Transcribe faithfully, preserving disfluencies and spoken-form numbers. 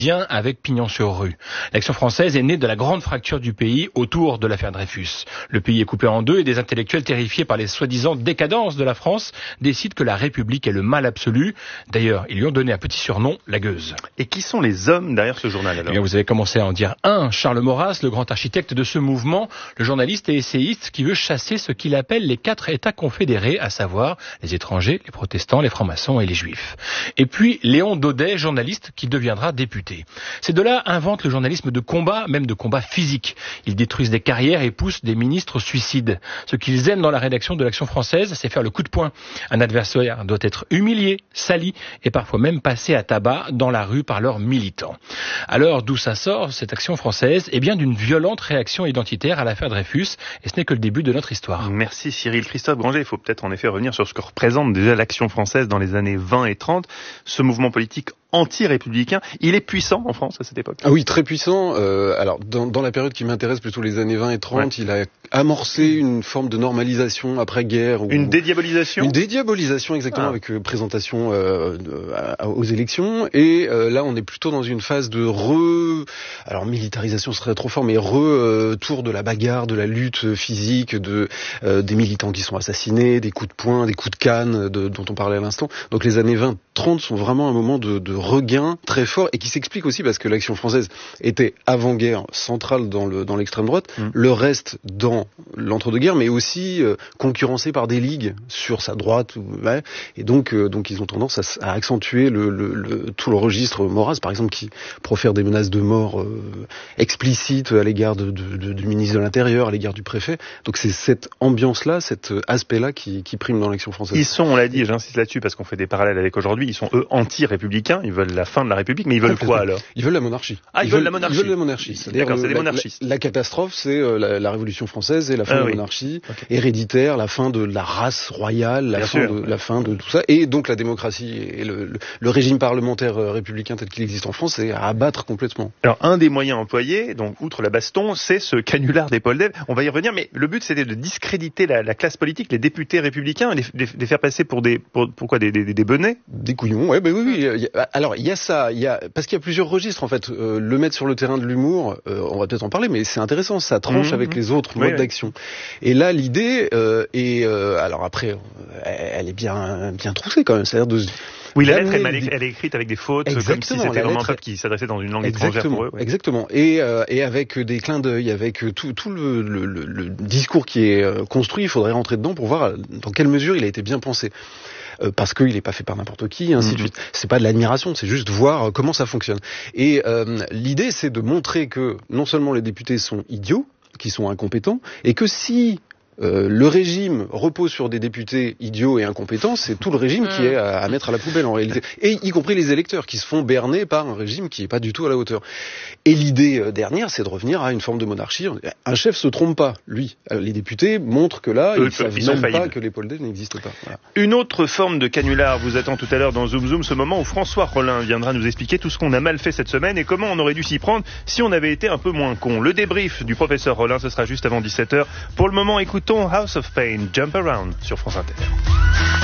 avec pignon sur rue. L'Action française est née de la grande fracture du pays autour de l'affaire Dreyfus. Le pays est coupé en deux et des intellectuels terrifiés par les soi-disant décadences de la France décident que la République est le mal absolu. D'ailleurs, ils lui ont donné un petit surnom, la gueuse. Et qui sont les hommes derrière ce journal alors ? Eh bien, vous avez commencé à en dire un. Charles Maurras, le grand architecte de ce mouvement, le journaliste et essayiste qui veut chasser ce qu'il appelle les quatre États confédérés, à savoir les étrangers, les protestants, les francs-maçons et les juifs. Et puis Léon Daudet, journaliste qui deviendra député. Ces deux-là inventent le journalisme de combat, même de combat physique. Ils détruisent des carrières et poussent des ministres au suicide. Ce qu'ils aiment dans la rédaction de l'Action française, c'est faire le coup de poing. Un adversaire doit être humilié, sali et parfois même passé à tabac dans la rue par leurs militants. Alors, d'où ça sort, cette Action française ? Eh bien, d'une violente réaction identitaire à l'affaire Dreyfus, et ce n'est que le début de notre histoire. Merci Cyril. Christophe Granger, il faut peut-être en effet revenir sur ce que représente déjà l'Action française dans les années vingt et trente. Ce mouvement politique anti-républicain, il est puissant en France à cette époque. Ah oui, très puissant. Euh, alors, dans, dans la période qui m'intéresse, plutôt les années vingt et trente, ouais. Il a amorcé une forme de normalisation après-guerre. Une dédiabolisation Une dédiabolisation, exactement, ah. avec euh, présentation euh, de, à, aux élections. Et euh, là, on est plutôt dans une phase de re... Alors, militarisation serait trop fort, mais retour euh, de la bagarre, de la lutte physique, de euh, des militants qui sont assassinés, des coups de poing, des coups de canne de, dont on parlait à l'instant. Donc, les années vingt trente sont vraiment un moment de, de regain très fort et qui s'explique aussi parce que l'Action française était avant-guerre centrale dans le dans l'extrême droite, mmh. le reste dans l'entre-deux-guerres, mais aussi euh, concurrencé par des ligues sur sa droite, ouais, et donc euh, donc ils ont tendance à, à accentuer le, le, le tout le registre Maurras, par exemple, qui profère des menaces de mort euh, explicites à l'égard de, de, de, du ministre de l'Intérieur, à l'égard du préfet. Donc c'est cette ambiance-là, cet aspect-là qui, qui prime dans l'Action française. Ils sont, on l'a dit, j'insiste là-dessus parce qu'on fait des parallèles avec aujourd'hui. Ils sont eux anti-républicains. Ils veulent la fin de la République, mais ils veulent quoi alors ? Ils veulent la monarchie. Ah, ils, ils veulent, veulent la monarchie. Ils veulent la monarchie. D'accord, c'est des la, monarchistes. La, la catastrophe, c'est euh, la, la Révolution française et la fin ah, de la oui. monarchie okay. héréditaire, la fin de la race royale, la fin, de, la fin de tout ça, et donc la démocratie et le, le, le régime parlementaire républicain tel qu'il existe en France, c'est à abattre complètement. Alors, un des moyens employés, donc outre la baston, c'est ce canular d'Épaule d'Ève. On va y revenir, mais le but, c'était de discréditer la, la classe politique, les députés républicains, les, les, les faire passer pour des, pour, pour quoi, des, des, des benets ? Des couillons, ouais, ben oui, oui. Alors, il y a ça, il y a, parce qu'il y a plusieurs registres, en fait. Euh, le mettre sur le terrain de l'humour, euh, on va peut-être en parler, mais c'est intéressant, ça tranche mmh, avec les autres oui, modes oui. d'action. Et là, l'idée euh, est, euh, alors après, elle est bien, bien troussée quand même, c'est-à-dire de... Oui, la lettre, elle, elle est écrite avec des fautes, exactement, comme si c'était vraiment un peuple qui s'adressait dans une langue étrangère pour eux. Ouais. Exactement, et, euh, et avec des clins d'œil, avec tout, tout le, le, le, le discours qui est construit, il faudrait rentrer dedans pour voir dans quelle mesure il a été bien pensé. Euh, parce qu'il n'est pas fait par n'importe qui, et ainsi mmh. de suite. C'est pas de l'admiration, c'est juste voir euh, comment ça fonctionne. Et euh, l'idée, c'est de montrer que non seulement les députés sont idiots, qui sont incompétents, et que si Euh, le régime repose sur des députés idiots et incompétents, c'est tout le régime qui est à, à mettre à la poubelle en réalité. Et y compris les électeurs qui se font berner par un régime qui est pas du tout à la hauteur. Et l'idée euh, dernière, c'est de revenir à une forme de monarchie. Un chef se trompe pas, lui. Alors, les députés montrent que là, Eux, ils savent ils même pas que l'Épaule d'Ève n'existe pas. Voilà. Une autre forme de canular vous attend tout à l'heure dans Zoom Zoom, ce moment où François Rollin viendra nous expliquer tout ce qu'on a mal fait cette semaine et comment on aurait dû s'y prendre si on avait été un peu moins con. Le débrief du professeur Rollin, ce sera juste avant dix-sept heures. Pour le moment, écoutons House of Pain, Jump Around sur France Inter.